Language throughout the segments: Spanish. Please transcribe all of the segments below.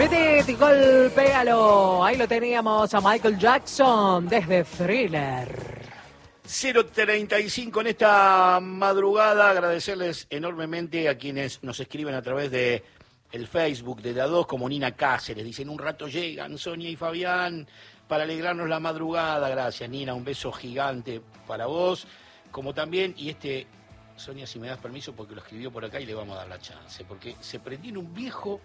Petit, golpéalo. Ahí lo teníamos a Michael Jackson desde Thriller. 0:35 en esta madrugada. Agradecerles enormemente a quienes nos escriben a través de el Facebook de A2, como Nina Cáceres. Dicen, un rato llegan Sonia y Fabián para alegrarnos la madrugada. Gracias, Nina, un beso gigante para vos. Como también, Sonia, si me das permiso, porque lo escribió por acá y le vamos a dar la chance, porque se prendió en un viejo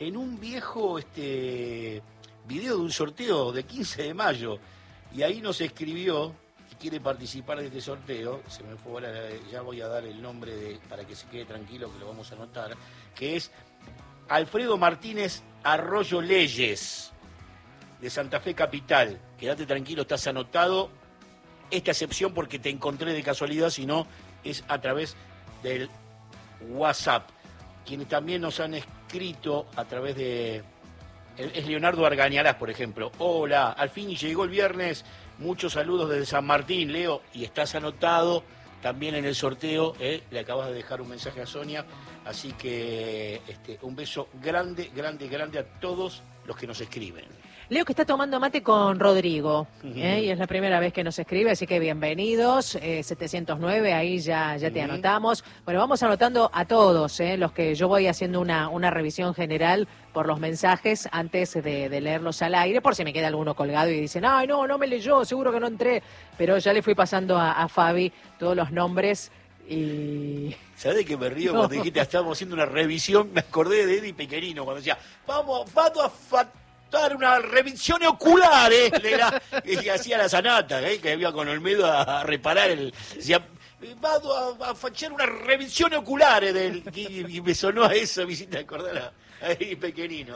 video de un sorteo de 15 de mayo, y ahí nos escribió y quiere participar de este sorteo. Se me fue ahora, ya voy a dar el nombre para que se quede tranquilo, que lo vamos a anotar, que es Alfredo Martínez Arroyo Leyes, de Santa Fe Capital. Quédate tranquilo, estás anotado. Esta excepción porque te encontré de casualidad, sino es a través del WhatsApp. Quienes también nos han escrito a través de... Es Leonardo Argañarás, por ejemplo. Hola, al fin llegó el viernes. Muchos saludos desde San Martín, Leo. Y estás anotado también en el sorteo. Le acabas de dejar un mensaje a Sonia. Así que un beso grande, grande, grande a todos los que nos escriben. Leo que está tomando mate con Rodrigo, y es la primera vez que nos escribe, así que bienvenidos, 709, ahí ya te anotamos. Bueno, vamos anotando a todos, los que yo voy haciendo una revisión general por los mensajes antes de leerlos al aire, por si me queda alguno colgado y dicen, ay, no me leyó, seguro que no entré, pero ya le fui pasando a Fabi todos los nombres. Y... ¿Sabés de qué me río? Cuando dijiste, estábamos haciendo una revisión, me acordé de Eddie Pequerino, cuando decía, vamos a dar una revisión ocular, que hacía la Sanata, que iba con Olmedo a reparar decía, va a fachar una revisión ocular y me sonó a eso, me hiciste acordar ahí Pequerino.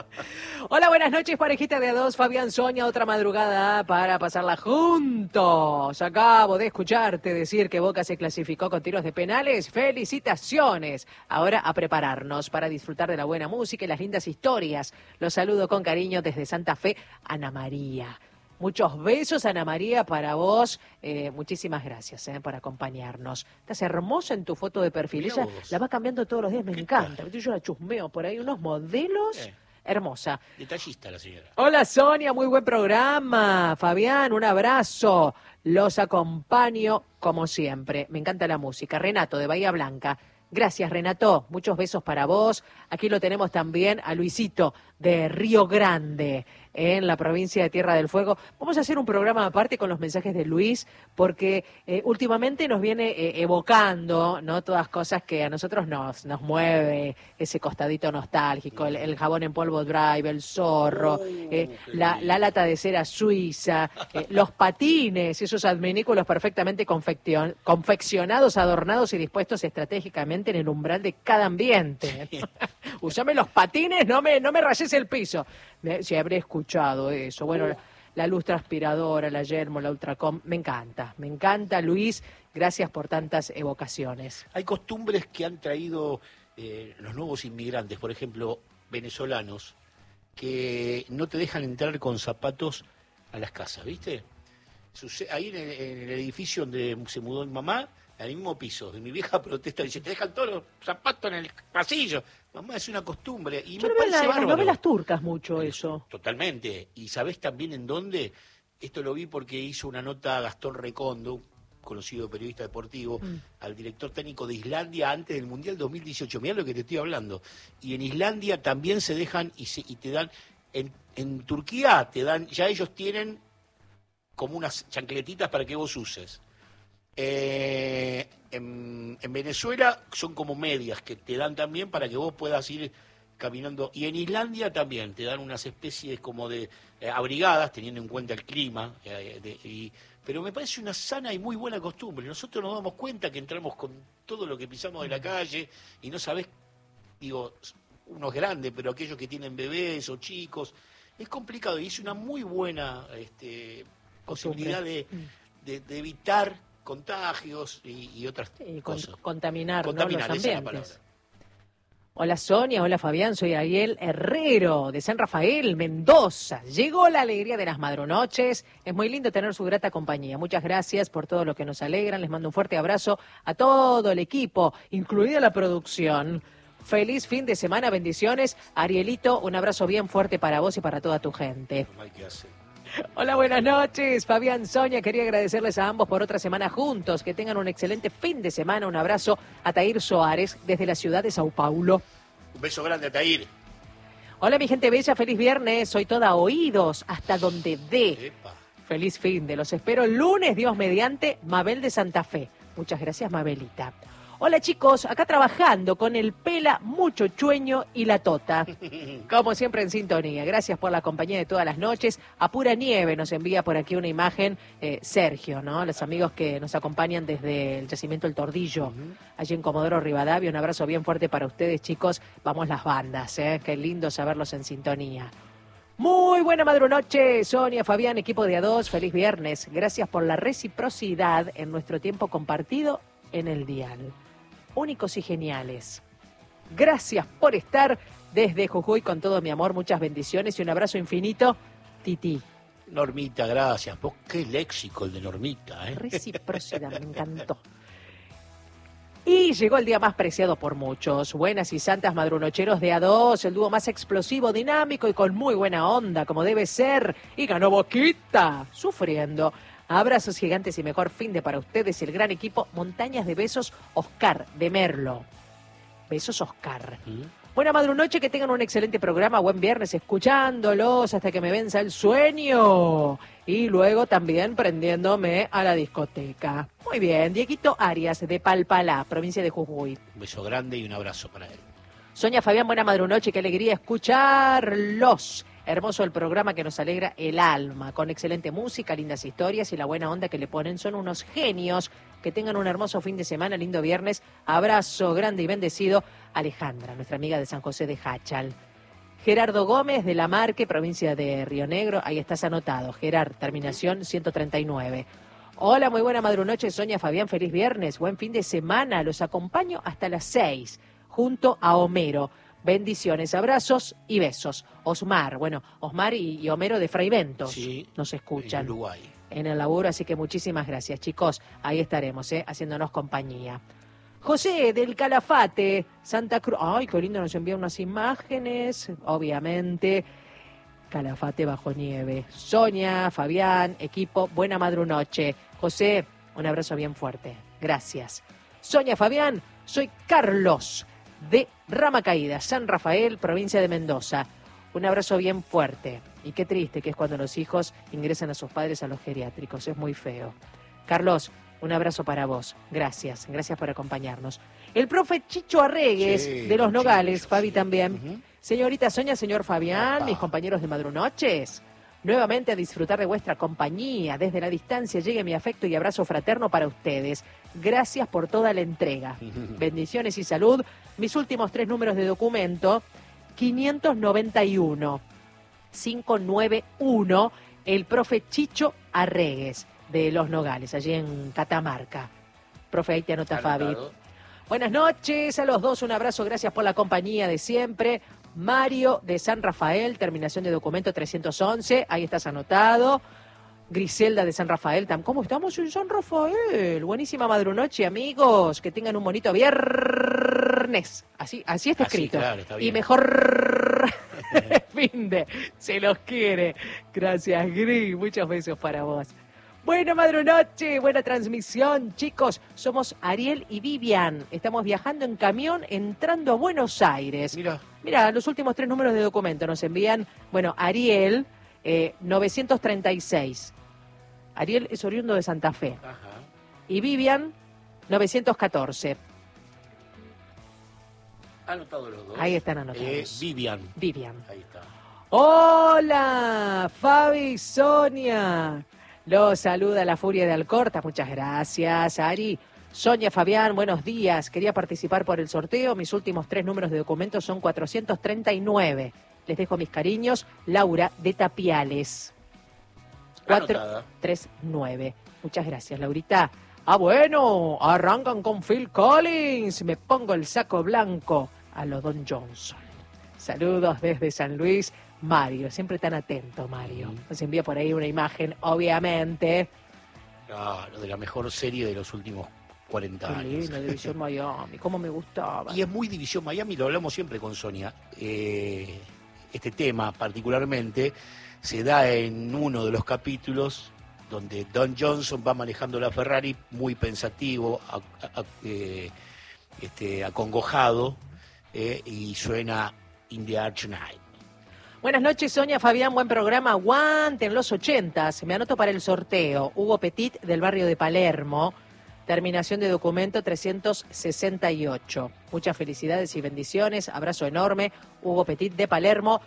Hola, buenas noches, parejita de A2, Fabián, Sonia, otra madrugada para pasarla juntos. Acabo de escucharte decir que Boca se clasificó con tiros de penales. ¡Felicitaciones! Ahora a prepararnos para disfrutar de la buena música y las lindas historias. Los saludo con cariño desde Santa Fe, Ana María. Muchos besos, Ana María, para vos. Muchísimas gracias por acompañarnos. Estás hermosa en tu foto de perfil. Ella la va cambiando todos los días, me encanta. Yo la chusmeo por ahí, unos modelos. Hermosa. Detallista la señora. Hola, Sonia, muy buen programa. Fabián, un abrazo. Los acompaño como siempre. Me encanta la música. Renato, de Bahía Blanca. Gracias, Renato. Muchos besos para vos. Aquí lo tenemos también a Luisito, de Río Grande, en la provincia de Tierra del Fuego. Vamos a hacer un programa aparte con los mensajes de Luis, porque últimamente nos viene evocando, ¿no?, todas cosas que a nosotros nos mueve, ese costadito nostálgico, el jabón en polvo Drive, el zorro, la lata de cera suiza, los patines, esos adminículos perfectamente confeccionados, adornados y dispuestos estratégicamente en el umbral de cada ambiente. Usame los patines, no me rayes el piso. Si habré escuchado eso. Bueno, la luz transpiradora, la Yermo, la Ultracom, me encanta, Luis, gracias por tantas evocaciones. Hay costumbres que han traído los nuevos inmigrantes, por ejemplo, venezolanos, que no te dejan entrar con zapatos a las casas, ¿viste? Ahí en el edificio donde se mudó mi mamá, al mismo piso, de mi vieja protesta, dice, te dejan todos los zapatos en el pasillo. Mamá, es una costumbre. Y yo me parece bárbaro. En las novelas turcas mucho eso. Totalmente. ¿Y sabés también en dónde? Esto lo vi porque hizo una nota Gastón Recondo, conocido periodista deportivo, al director técnico de Islandia antes del Mundial 2018. Mirá lo que te estoy hablando. Y en Islandia también se dejan y te dan, en Turquía te dan, ya ellos tienen como unas chancletitas para que vos uses. En Venezuela son como medias que te dan también para que vos puedas ir caminando. Y en Islandia también te dan unas especies como de abrigadas, teniendo en cuenta el clima. Pero me parece una sana y muy buena costumbre. Nosotros nos damos cuenta que entramos con todo lo que pisamos de la calle y no sabés, unos grandes, pero aquellos que tienen bebés o chicos, es complicado. Y es una muy buena posibilidad de evitar contagios y otras cosas. Contaminar, ¿no?, los esa es la palabra. ambientes. Hola Sonia, hola Fabián, soy Ariel Herrero de San Rafael, Mendoza. Llegó la alegría de las madrunoches, es muy lindo tener su grata compañía. Muchas gracias por todo lo que nos alegran, les mando un fuerte abrazo a todo el equipo, incluida la producción. Feliz fin de semana, bendiciones. Arielito, un abrazo bien fuerte para vos y para toda tu gente. No hay que hacer. Hola, buenas noches. Fabián, Sonia, quería agradecerles a ambos por otra semana juntos. Que tengan un excelente fin de semana. Un abrazo a Tair Soares desde la ciudad de Sao Paulo. Un beso grande a Tair. Hola, mi gente bella, feliz viernes. Soy toda oídos hasta donde dé. Epa. Feliz fin de los espero el lunes, Dios mediante, Mabel de Santa Fe. Muchas gracias, Mabelita. Hola chicos, acá trabajando con el Pela, Mucho Chueño y la Tota. Como siempre en sintonía. Gracias por la compañía de todas las noches. A pura nieve nos envía por aquí una imagen Sergio, ¿no? Los amigos que nos acompañan desde el yacimiento El Tordillo, allí en Comodoro Rivadavia. Un abrazo bien fuerte para ustedes, chicos. Vamos las bandas, ¿eh? Qué lindo saberlos en sintonía. Muy buena madrunoche, Sonia, Fabián, equipo de A2, feliz viernes. Gracias por la reciprocidad en nuestro tiempo compartido en el dial. Únicos y geniales. Gracias por estar desde Jujuy con todo mi amor, muchas bendiciones y un abrazo infinito, Titi. Normita, gracias. Vos qué léxico el de Normita, ¿eh? Reciprocidad, me encantó. Y llegó el día más preciado por muchos. Buenas y santas madrunocheros de A2, el dúo más explosivo, dinámico y con muy buena onda, como debe ser. Y ganó Boquita, sufriendo. Abrazos gigantes y mejor fin de para ustedes y el gran equipo Montañas de Besos, Oscar de Merlo. Besos, Oscar. Buena madrunoche, que tengan un excelente programa. Buen viernes escuchándolos hasta que me venza el sueño. Y luego también prendiéndome a la discoteca. Muy bien, Dieguito Arias de Palpalá, provincia de Jujuy. Un beso grande y un abrazo para él. Sonia, Fabián, buena madrunoche, qué alegría escucharlos. Hermoso el programa que nos alegra el alma, con excelente música, lindas historias y la buena onda que le ponen. Son unos genios. Que tengan un hermoso fin de semana, lindo viernes. Abrazo grande y bendecido. Alejandra, nuestra amiga de San José de Hachal. Gerardo Gómez de La Marque, provincia de Río Negro. Ahí estás anotado. Gerard, terminación 139. Hola, muy buena madrunoche, Sonia, Fabián, feliz viernes. Buen fin de semana. Los acompaño hasta las 6, junto a Homero. Bendiciones, abrazos y besos. Osmar y Homero de Fraiventos sí, nos escuchan. En Uruguay. En el laburo, así que muchísimas gracias, chicos. Ahí estaremos, haciéndonos compañía. José del Calafate, Santa Cruz. Ay, qué lindo, nos envía unas imágenes, obviamente. Calafate bajo nieve. Sonia, Fabián, equipo, buena madrunoche. José, un abrazo bien fuerte. Gracias. Sonia, Fabián, soy Carlos de Rama Caída, San Rafael, provincia de Mendoza. Un abrazo bien fuerte. Y qué triste que es cuando los hijos ingresan a sus padres a los geriátricos. Es muy feo. Carlos, un abrazo para vos. Gracias. Gracias por acompañarnos. El profe Chicho Arregues, sí, de Los Nogales, Chicho, Fabi, sí, también. Señorita Sonia, señor Fabián, mis compañeros de Madrunoches. Nuevamente a disfrutar de vuestra compañía. Desde la distancia llegue mi afecto y abrazo fraterno para ustedes. Gracias por toda la entrega. Bendiciones y salud. Mis últimos 3 números de documento, 591. 591, el profe Chicho Arregues de Los Nogales, allí en Catamarca. Profe, ahí te anota Fabi. Buenas noches a los dos, un abrazo, gracias por la compañía de siempre. Mario de San Rafael, terminación de documento 311, ahí estás anotado. Griselda de San Rafael, ¿cómo estamos en San Rafael? Buenísima madrunoche, amigos, que tengan un bonito viernes. Así está escrito. Claro, está bien. Y mejor fin de, se los quiere. Gracias, Gris, muchos besos para vos. Buena madrunoche, buena transmisión, chicos. Somos Ariel y Vivian. Estamos viajando en camión entrando a Buenos Aires. Mira, los últimos 3 números de documento nos envían, Ariel 936. Ariel es oriundo de Santa Fe. Ajá. Y Vivian 914. Anotado los dos. Ahí están anotados. Vivian. Ahí está. Hola, Fabi, Sonia. Los saluda la Furia de Alcorta. Muchas gracias, Ari. Sonia, Fabián, buenos días. Quería participar por el sorteo. Mis últimos 3 números de documentos son 439. Les dejo mis cariños. Laura de Tapiales. 439. Muchas gracias, Laurita. Bueno, arrancan con Phil Collins. Me pongo el saco blanco a lo Don Johnson. Saludos desde San Luis, Mario. Siempre tan atento, Mario. Nos envía por ahí una imagen, obviamente. Claro, de la mejor serie de los últimos 40 Qué años. lindo, División Miami, cómo me gustaba. Y es muy División Miami, lo hablamos siempre con Sonia. Este tema particularmente se da en uno de los capítulos donde Don Johnson va manejando la Ferrari muy pensativo, acongojado, y suena In the Arch Night. Buenas noches, Sonia, Fabián, buen programa. Aguanten los 80s. Me anoto para el sorteo. Hugo Petit, del barrio de Palermo. Terminación de documento 368. Muchas felicidades y bendiciones. Abrazo enorme. Hugo Petit, de Palermo,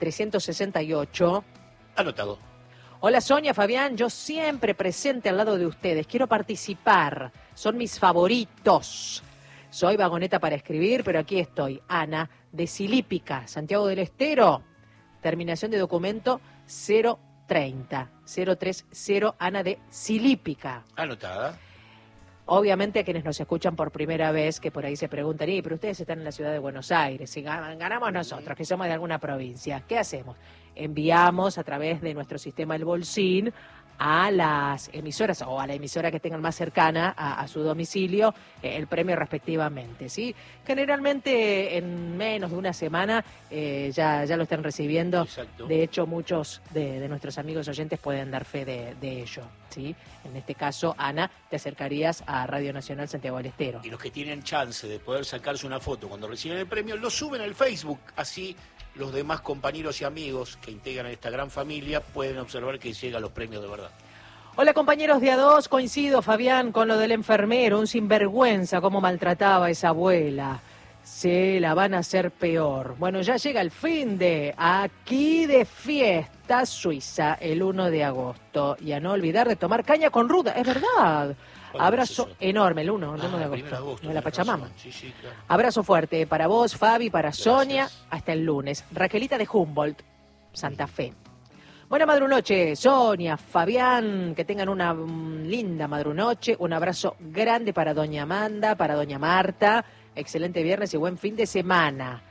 368. Anotado. Hola, Sonia, Fabián. Yo siempre presente al lado de ustedes. Quiero participar. Son mis favoritos. Soy vagoneta para escribir, pero aquí estoy. Ana, de Silípica, Santiago del Estero. Terminación de documento 030. 030, Ana de Silípica. Anotada. Obviamente a quienes nos escuchan por primera vez, que por ahí se preguntan, pero ustedes están en la ciudad de Buenos Aires, si ganamos nosotros, que somos de alguna provincia, ¿qué hacemos? Enviamos a través de nuestro sistema El Bolsín a las emisoras o a la emisora que tengan más cercana a su domicilio el premio respectivamente, ¿sí? Generalmente en menos de una semana ya lo están recibiendo. Exacto. De hecho, muchos de nuestros amigos oyentes pueden dar fe de ello, ¿sí? En este caso, Ana, te acercarías a Radio Nacional Santiago del Estero. Y los que tienen chance de poder sacarse una foto cuando reciben el premio, lo suben al Facebook, así los demás compañeros y amigos que integran esta gran familia pueden observar que llegan los premios de verdad. Hola, compañeros de A2, coincido, Fabián, con lo del enfermero, un sinvergüenza, cómo maltrataba a esa abuela. Se la van a hacer peor. Bueno, ya llega el fin de aquí de fiesta Suiza el 1 de agosto. Y a no olvidar de tomar caña con ruda, es verdad. Abrazo enorme, el 1 de agosto, de la Pachamama. Sí, claro. Abrazo fuerte para vos, Fabi, para Sonia, hasta el lunes. Raquelita de Humboldt, Santa Fe. Buena madrunoche, Sonia, Fabián, que tengan una linda madrunoche. Un abrazo grande para doña Amanda, para doña Marta. Excelente viernes y buen fin de semana.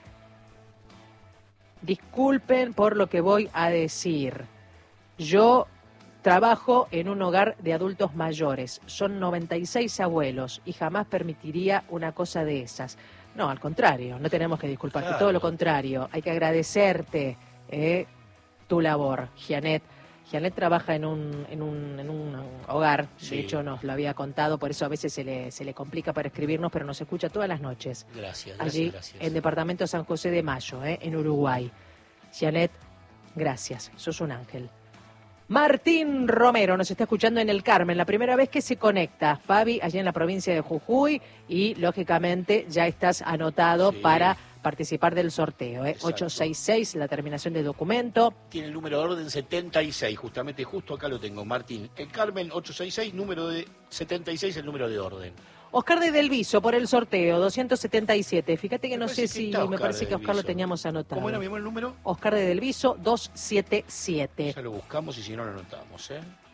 Disculpen por lo que voy a decir. Yo trabajo en un hogar de adultos mayores. Son 96 abuelos y jamás permitiría una cosa de esas. No, al contrario, no tenemos que disculparte, Claro. todo lo contrario. Hay que agradecerte tu labor, Gianet. Gianet trabaja en un hogar, Sí. de hecho nos lo había contado, por eso a veces se le complica para escribirnos, pero nos escucha todas las noches. Gracias. Allí en Departamento San José de Mayo, en Uruguay. Gianet, gracias, sos un ángel. Martín Romero nos está escuchando en el Carmen, la primera vez que se conecta. Fabi, allí en la provincia de Jujuy, y lógicamente ya estás anotado para participar del sorteo. 866, la terminación de documento. Tiene el número de orden 76, justamente, justo acá lo tengo, Martín. El Carmen 866, número de 76, el número de orden. Oscar de Delviso por el sorteo, 277. Fíjate que Me no sé parece que si, está me Oscar parece de que Oscar lo Delviso. teníamos anotado. ¿Cómo era mi el número? Oscar de Delviso, 277. Ya lo buscamos y si no lo anotamos,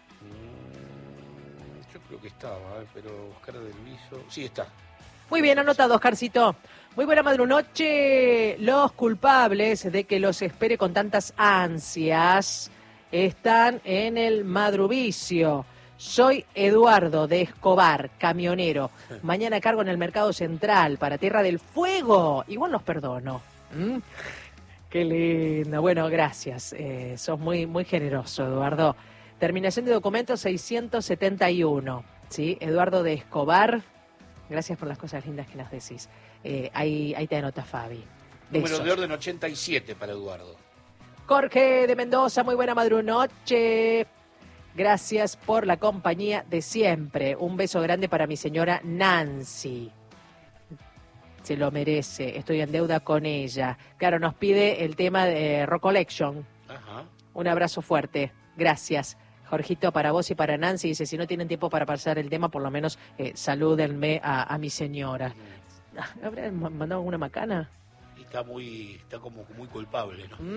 Yo creo que estaba, pero Oscar del Viso... Sí, está. Muy bien anotado, Oscarcito. Muy buena madrunoche. Los culpables de que los espere con tantas ansias están en el madruvicio. Soy Eduardo de Escobar, camionero. Mañana cargo en el Mercado Central para Tierra del Fuego. Igual los perdono. ¿Mm? Qué lindo. Bueno, gracias. Sos muy, muy generoso, Eduardo. Terminación de documento 671. ¿Sí? Eduardo de Escobar. Gracias por las cosas lindas que nos decís. Ahí te anota Fabi. Número Besos. de orden 87 para Eduardo. Jorge de Mendoza, muy buena madrunoche. Gracias por la compañía de siempre. Un beso grande para mi señora Nancy. Se lo merece. Estoy en deuda con ella. Claro, nos pide el tema de Rock Collection. Ajá. Un abrazo fuerte. Gracias. Jorgito, para vos y para Nancy. Dice, si no tienen tiempo para pasar el tema, por lo menos salúdenme a mi señora. ¿Habrá mandado alguna macana? Y está como muy culpable, ¿no?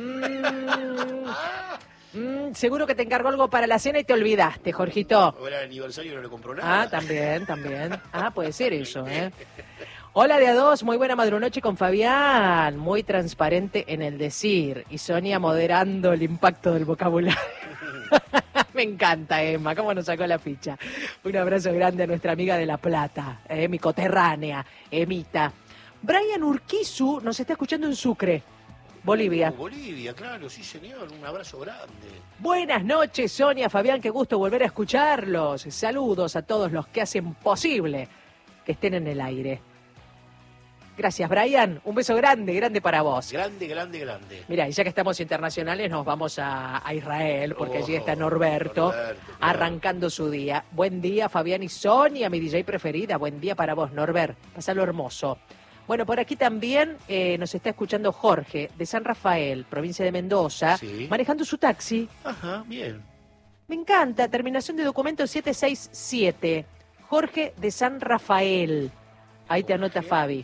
Seguro que te encargó algo para la cena y te olvidaste, Jorgito. Ahora el aniversario no le compró nada. Ah, también. Puede ser eso, Hola de A2, muy buena madrunoche con Fabián, muy transparente en el decir, y Sonia moderando el impacto del vocabulario. Me encanta, Emma, cómo nos sacó la ficha. Un abrazo grande a nuestra amiga de La Plata, mi coterránea, Emita. Brian Urquizu nos está escuchando en Sucre, Bolivia. Bolivia, claro, sí señor, un abrazo grande. Buenas noches, Sonia, Fabián, qué gusto volver a escucharlos. Saludos a todos los que hacen posible que estén en el aire. Gracias, Brian. Un beso grande, grande para vos. Grande, grande, grande. Mira, y ya que estamos internacionales, nos vamos a Israel, porque allí está Norberto, claro. arrancando su día. Buen día, Fabián y Sonia, mi DJ preferida. Buen día para vos, Norbert. Pasalo hermoso. Bueno, por aquí también nos está escuchando Jorge, de San Rafael, provincia de Mendoza, sí, manejando su taxi. Ajá, bien. Me encanta, terminación de documento 767. Jorge de San Rafael. Ahí te anota Fabi.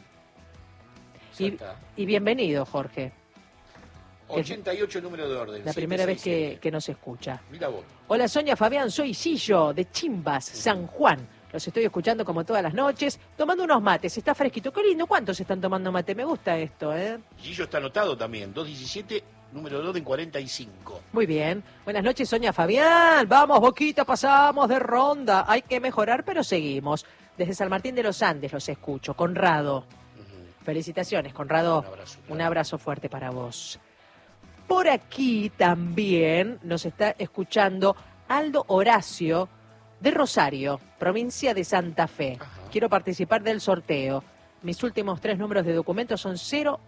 Y bienvenido, Jorge. 88 número de orden. La primera vez que nos escucha. Mira vos. Hola Sonia, Fabián, soy Sillo de Chimbas, San Juan. Los estoy escuchando como todas las noches, tomando unos mates. Está fresquito. Qué lindo. ¿Cuántos están tomando mate? Me gusta esto, ¿eh? Gillo está anotado también. 217, número 2 en 45. Muy bien. Buenas noches, Sonia, Fabián. Vamos, Boquita, pasamos de ronda. Hay que mejorar, pero seguimos. Desde San Martín de los Andes los escucho. Conrado. Felicitaciones, Conrado. Un abrazo fuerte para vos. Por aquí también nos está escuchando Aldo Horacio de Rosario, provincia de Santa Fe. Ajá. Quiero participar del sorteo. Mis últimos 3 números de documentos son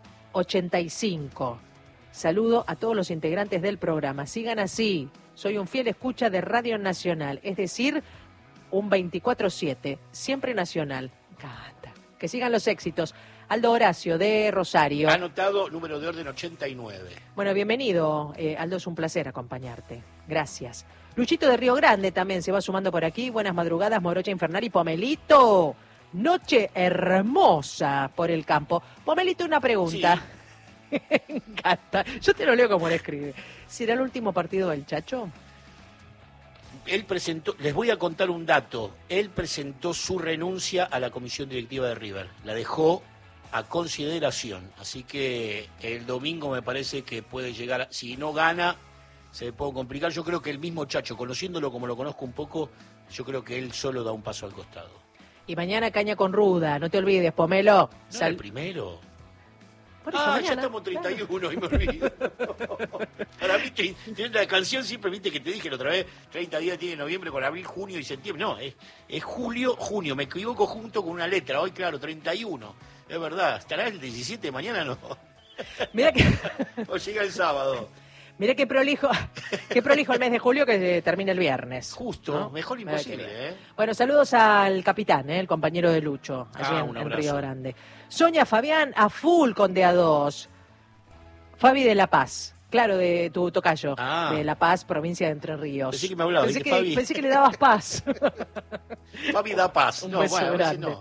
085. Saludo a todos los integrantes del programa. Sigan así. Soy un fiel escucha de Radio Nacional, es decir, un 24/7, siempre nacional. Me encanta. Que sigan los éxitos. Aldo Horacio, de Rosario. Anotado, número de orden 89. Bueno, bienvenido, Aldo, es un placer acompañarte. Gracias. Luchito de Río Grande también se va sumando por aquí. Buenas madrugadas, Morocha Infernal y Pomelito. Noche hermosa por el campo. Pomelito, una pregunta. Sí. Me encanta. Yo te lo leo como lo escribe. ¿Será el último partido del Chacho? Él presentó, les voy a contar un dato. Él presentó su renuncia a la comisión directiva de River. La dejó a consideración, así que el domingo me parece que puede llegar, si no gana se puede complicar. Yo creo que el mismo Chacho, conociéndolo como lo conozco un poco, yo creo que él solo da un paso al costado. Y mañana caña con ruda, no te olvides, Pomelo. ¿No era el primero? Mañana, ya estamos 31, claro. Y me olvido. Para mí, la canción siempre, viste que te dije la otra vez, 30 días tiene noviembre con abril, junio y septiembre. No, es julio, junio, me equivoco junto con una letra. Hoy, claro, 31. Es verdad, ¿estará el 17 mañana? No. Mira que... O llega el sábado. Mira qué prolijo el mes de julio que termina el viernes. Justo, ¿no? Mejor imposible, ¿eh? Bueno, saludos al capitán, el compañero de Lucho, allí en Río Grande. Sonia, Fabián, a full con DA2. Fabi de La Paz, claro, de tu tocayo, de La Paz, provincia de Entre Ríos. Pensé que me hablaba, pensé que le dabas paz. Fabi da paz. Un beso grande. No.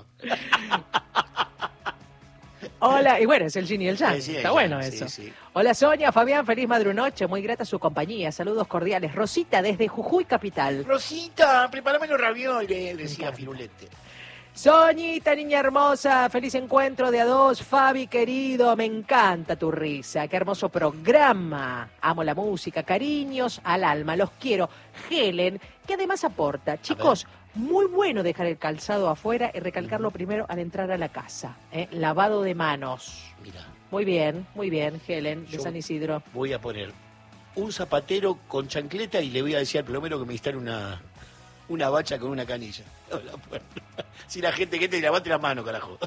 Hola, y bueno, es el Yin y el Yang, está bueno eso. Sí. Hola Sonia, Fabián, feliz madrunoche, muy grata su compañía, saludos cordiales. Rosita, desde Jujuy Capital. Rosita, prepárame los ravioles, decía Firulete. Soñita, niña hermosa, feliz encuentro de A2, Fabi querido, me encanta tu risa, qué hermoso programa. Amo la música, cariños al alma, los quiero. Helen, que además aporta, chicos, muy bueno dejar el calzado afuera y recalcarlo primero al entrar a la casa. Lavado de manos. Mira. Muy bien, Helen, de San Isidro. Voy a poner un zapatero con chancleta y le voy a decir al plomero que me instale una bacha con una canilla. Si la gente que te levante la mano, carajo.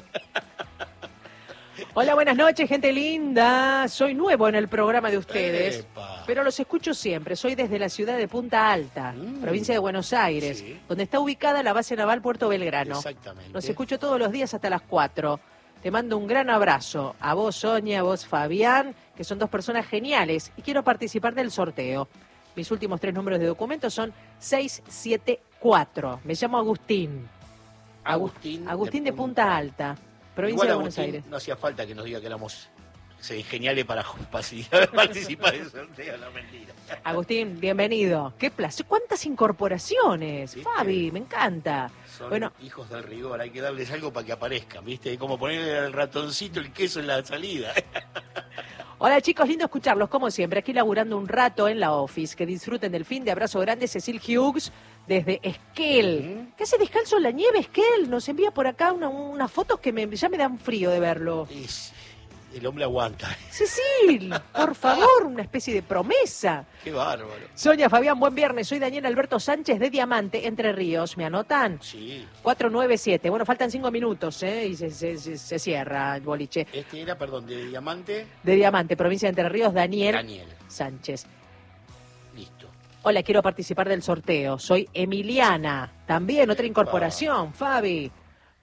Hola, buenas noches, gente linda. Soy nuevo en el programa de ustedes, pero los escucho siempre. Soy desde la ciudad de Punta Alta, provincia de Buenos Aires, donde está ubicada la base naval Puerto Belgrano. Exactamente. Los escucho todos los días hasta las 4. Te mando un gran abrazo. A vos, Sonia, a vos, Fabián, que son 2 personas geniales y quiero participar del sorteo. Mis últimos 3 números de documentos son 674. Me llamo Agustín. Agustín de Punta Alta, provincia de Buenos Aires. No hacía falta que nos diga que éramos geniales para participar del sorteo, la mentira. Agustín, bienvenido. Qué placer. ¿Cuántas incorporaciones? ¿Viste? Fabi, me encanta. Son hijos del rigor, hay que darles algo para que aparezcan, ¿viste? Es como ponerle al ratoncito el queso en la salida. Hola chicos, lindo escucharlos como siempre, aquí laburando un rato en la office. Que disfruten del fin de abrazo grande, Cecil Hughes, desde Esquel. ¿Qué hace descalzo en la nieve, Esquel? Nos envía por acá unas fotos que ya me dan frío de verlo. El hombre aguanta. Cecil, por favor, una especie de promesa. Qué bárbaro. Sonia, Fabián, buen viernes. Soy Daniel Alberto Sánchez de Diamante, Entre Ríos. ¿Me anotan? Sí. 497. Bueno, faltan 5 minutos, y se cierra el boliche. Este era, perdón, de Diamante. De Diamante, provincia de Entre Ríos, Daniel Sánchez. Listo. Hola, quiero participar del sorteo. Soy Emiliana. También otra incorporación, Fabi.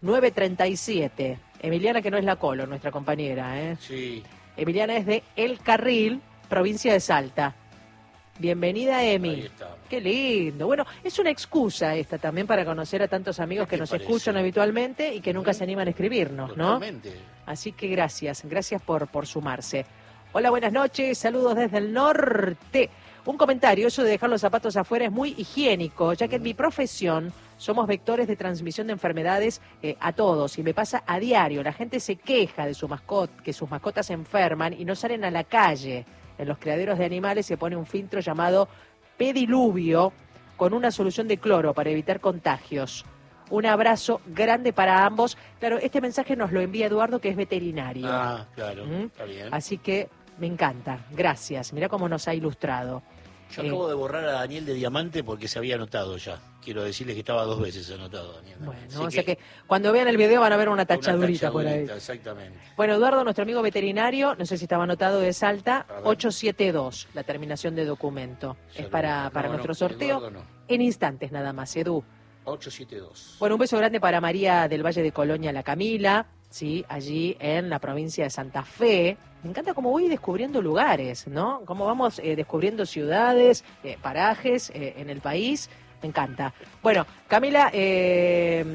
937. Emiliana, que no es la Colo, nuestra compañera, ¿eh? Sí. Emiliana es de El Carril, provincia de Salta. Bienvenida, Emi. Ahí está. Qué lindo. Bueno, es una excusa esta también para conocer a tantos amigos que nos escuchan habitualmente y que nunca se animan a escribirnos, ¿no? Totalmente. Así que gracias por sumarse. Hola, buenas noches, saludos desde el norte. Un comentario, eso de dejar los zapatos afuera es muy higiénico, ya que en mi profesión somos vectores de transmisión de enfermedades a todos y me pasa a diario. La gente se queja de que sus mascotas se enferman y no salen a la calle. En los criaderos de animales se pone un filtro llamado pediluvio con una solución de cloro para evitar contagios. Un abrazo grande para ambos. Claro, este mensaje nos lo envía Eduardo, que es veterinario. Ah, claro, está bien. Así que me encanta, gracias. Mirá cómo nos ha ilustrado. Yo acabo de borrar a Daniel de Diamante porque se había anotado ya. Quiero decirles que estaba 2 veces anotado, Daniel. Bueno, o sea que cuando vean el video van a ver una tachadurita por ahí. Exactamente. Bueno, Eduardo, nuestro amigo veterinario, no sé si estaba anotado de Salta, 872, la terminación de documento. Es para nuestro sorteo. No. En instantes nada más, Edu. 872. Bueno, un beso grande para María del Valle de Colonia, la Camila, sí, allí en la provincia de Santa Fe. Me encanta cómo voy descubriendo lugares, ¿no? Cómo vamos descubriendo ciudades, parajes en el país. Me encanta. Bueno, Camila,